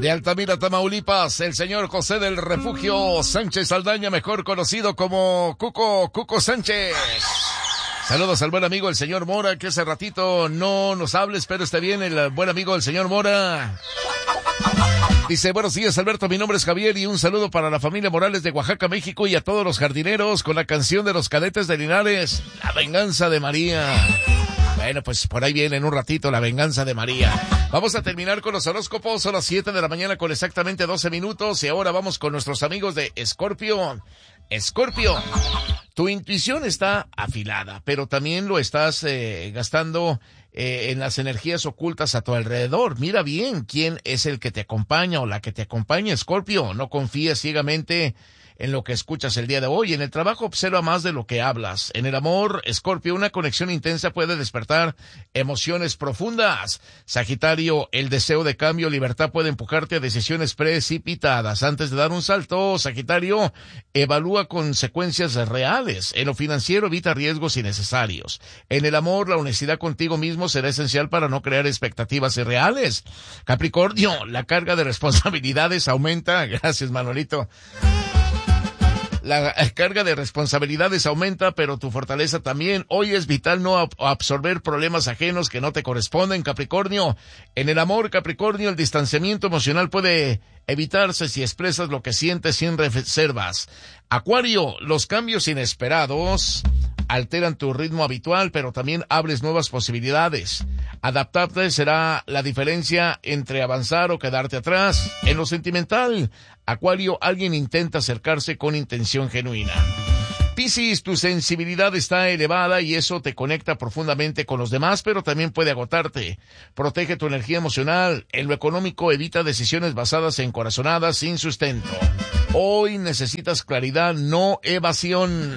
De Altamira, Tamaulipas, el señor José del Refugio Sánchez Saldaña, mejor conocido como Cuco Sánchez. Saludos al buen amigo el señor Mora, que hace ratito no nos hables, pero está bien el buen amigo el señor Mora. Dice, buenos días Alberto, mi nombre es Javier y un saludo para la familia Morales de Oaxaca, México y a todos los jardineros con la canción de los Cadetes de Linares, La Venganza de María. Bueno, pues por ahí viene en un ratito La Venganza de María. Vamos a terminar con los horóscopos, son las 7 de la mañana con exactamente 12 minutos y ahora vamos con nuestros amigos de Escorpio. Escorpio, tu intuición está afilada, pero también lo estás gastando en las energías ocultas a tu alrededor. Mira bien quién es el que te acompaña o la que te acompaña, Escorpio. No confíes ciegamente en lo que escuchas el día de hoy. En el trabajo observa más de lo que hablas. En el amor, Escorpio, una conexión intensa puede despertar emociones profundas. Sagitario, el deseo de cambio, libertad puede empujarte a decisiones precipitadas. Antes de dar un salto, Sagitario, evalúa consecuencias reales. En lo financiero, evita riesgos innecesarios. En el amor, la honestidad contigo mismo será esencial para no crear expectativas irreales. Capricornio, la carga de responsabilidades aumenta. Gracias, Manolito. La carga de responsabilidades aumenta, pero tu fortaleza también. Hoy es vital no absorber problemas ajenos que no te corresponden, Capricornio. En el amor, Capricornio, el distanciamiento emocional puede evitarse si expresas lo que sientes sin reservas. Acuario, los cambios inesperados alteran tu ritmo habitual, pero también abres nuevas posibilidades. Adaptarte será la diferencia entre avanzar o quedarte atrás. En lo sentimental, Acuario, alguien intenta acercarse con intención genuina. Piscis, tu sensibilidad está elevada y eso te conecta profundamente con los demás, pero también puede agotarte. Protege tu energía emocional. En lo económico, evita decisiones basadas en corazonadas sin sustento. Hoy necesitas claridad, no evasión.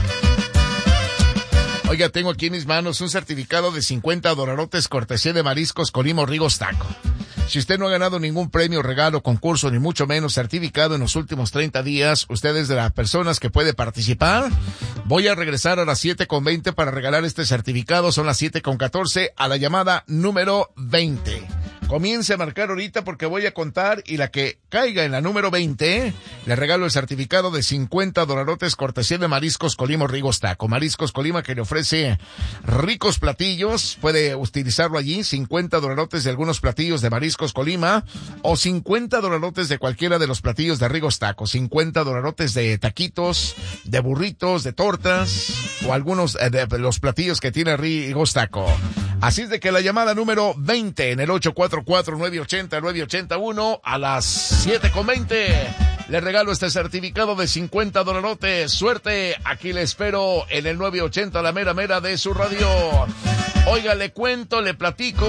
Oiga, tengo aquí en mis manos un certificado de $50 cortesía de Mariscos Colima Rigos Taco. Si usted no ha ganado ningún premio, regalo, concurso, ni mucho menos certificado en los últimos 30 días, usted es de las personas que puede participar. Voy a regresar a las 7:20 para regalar este certificado. Son las 7:14 a la llamada número 20. Comience a marcar ahorita porque voy a contar y la que caiga en la número 20, le regalo el certificado de $50 cortesía de Mariscos Colima Rigos Taco. Mariscos Colima, que le ofrece ricos platillos, puede utilizarlo allí, $50 de algunos platillos de Mariscos Colima o $50 de cualquiera de los platillos de Rigos Taco, $50 de taquitos, de burritos, de tortas o algunos de los platillos que tiene Rigos Taco. Así es de que la llamada número 20 en el 844-980-981 a las 7:20 le regalo este certificado de $50. Suerte, aquí le espero en el 980, la mera mera de su radio. Oiga, le cuento, le platico.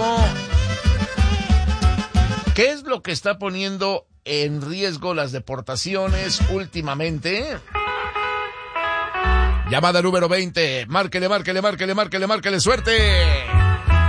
¿Qué es lo que está poniendo en riesgo las deportaciones últimamente? Llamada número 20. Márquele, suerte.